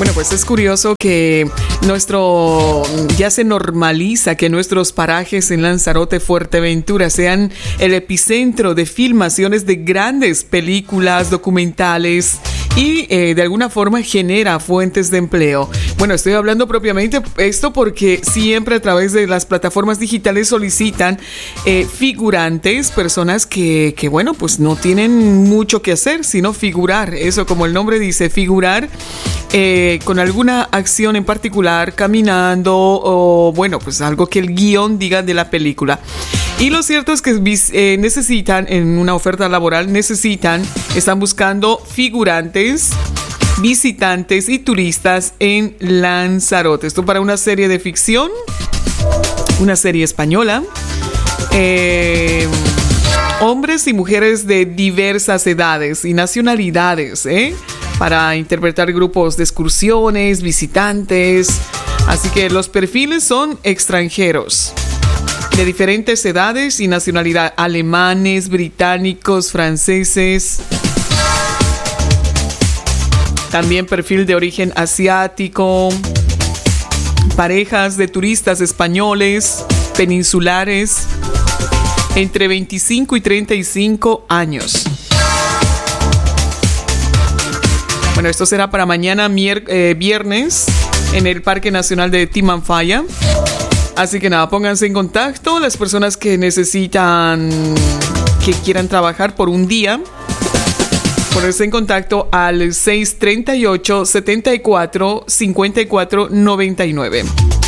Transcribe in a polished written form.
Bueno, pues es curioso que ya se normaliza que nuestros parajes en Lanzarote, Fuerteventura, sean el epicentro de filmaciones de grandes películas, documentales y de alguna forma genera fuentes de empleo. Bueno, estoy hablando propiamente esto porque siempre a través de las plataformas digitales solicitan figurantes, personas que bueno, pues no tienen mucho que hacer, sino figurar. Eso, como el nombre dice, figurar con alguna acción en particular, caminando o bueno, pues algo que el guión diga de la película. Y lo cierto es que necesitan, en una oferta laboral, están buscando figurantes, visitantes y turistas en Lanzarote. Esto para una serie de ficción, una serie española. Hombres y mujeres de diversas edades y nacionalidades, para interpretar grupos de excursiones, visitantes. Así que los perfiles son extranjeros de diferentes edades y nacionalidad: alemanes, británicos, franceses. También perfil de origen asiático, parejas de turistas españoles, peninsulares, entre 25 y 35 años. Bueno, esto será para mañana viernes en el Parque Nacional de Timanfaya. Así que nada, pónganse en contacto las personas que quieran trabajar por un día. Ponerse en contacto al 638 74 54 99.